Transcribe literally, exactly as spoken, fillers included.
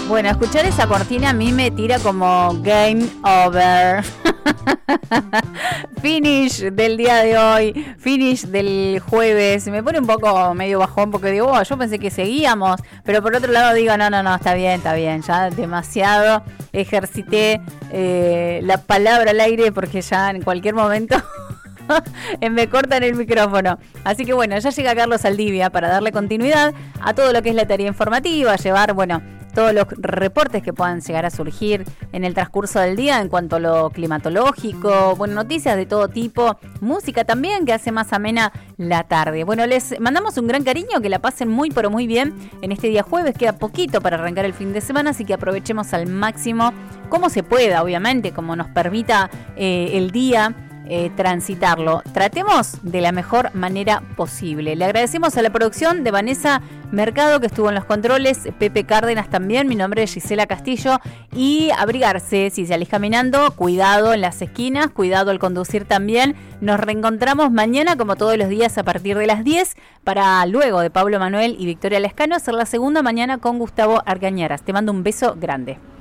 Bueno, escuchar esa cortina a mí me tira como game over. Finish del día de hoy, finish del jueves. Me pone un poco medio bajón porque digo, oh, yo pensé que seguíamos, pero por otro lado digo, no, no, no, está bien, está bien. Ya demasiado ejercité eh, la palabra al aire porque ya en cualquier momento me cortan el micrófono. Así que bueno, ya llega Carlos Saldivia para darle continuidad a todo lo que es la tarea informativa, llevar, bueno, todos los reportes que puedan llegar a surgir en el transcurso del día en cuanto a lo climatológico, bueno, noticias de todo tipo, música también que hace más amena la tarde. Bueno, les mandamos un gran cariño, que la pasen muy pero muy bien en este día jueves, queda poquito para arrancar el fin de semana, así que aprovechemos al máximo como se pueda, obviamente, como nos permita eh, el día. Eh, transitarlo. Tratemos de la mejor manera posible. Le agradecemos a la producción de Vanessa Mercado, que estuvo en los controles, Pepe Cárdenas también, mi nombre es Gisela Castillo, y abrigarse si salís caminando, cuidado en las esquinas, cuidado al conducir también. Nos reencontramos mañana como todos los días a partir de las diez para luego de Pablo Manuel y Victoria Lescano hacer la segunda mañana con Gustavo Argañaras. Te mando un beso grande.